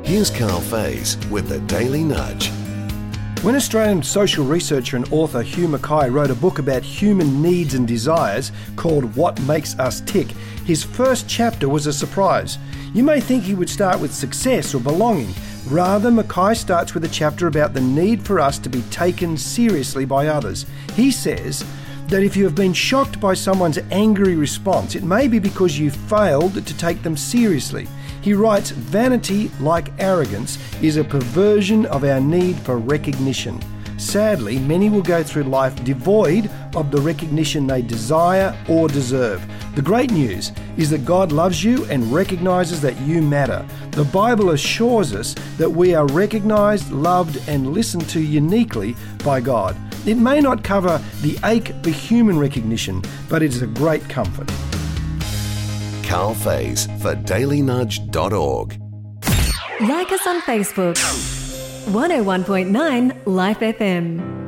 Here's Carl Faze with the Daily Nudge. When Australian social researcher and author Hugh Mackay wrote a book about human needs and desires called What Makes Us Tick, his first chapter was a surprise. You may think he would start with success or belonging. Rather, Mackay starts with a chapter about the need for us to be taken seriously by others. He says that if you have been shocked by someone's angry response, it may be because you failed to take them seriously. He writes, vanity, like arrogance, is a perversion of our need for recognition. Sadly, many will go through life devoid of the recognition they desire or deserve. The great news is that God loves you and recognises that you matter. The Bible assures us that we are recognised, loved and listened to uniquely by God. It may not cover the ache for human recognition, but it is a great comfort. Carl Faze for dailynudge.org. Like us on Facebook. 101.9 Life FM.